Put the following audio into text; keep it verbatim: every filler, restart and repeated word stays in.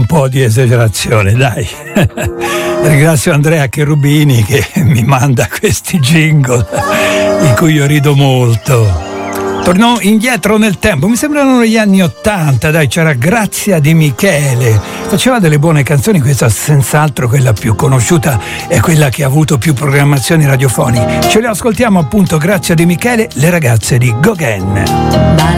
un po' di esagerazione, dai. Ringrazio Andrea Cherubini che mi manda questi jingle in cui io rido molto. Torno indietro nel tempo, mi sembrano gli anni ottanta, dai, c'era Grazia Di Michele, faceva delle buone canzoni, questa senz'altro quella più conosciuta è quella che ha avuto più programmazioni radiofoniche. Ce le ascoltiamo appunto, Grazia Di Michele, Le ragazze di Gauguin.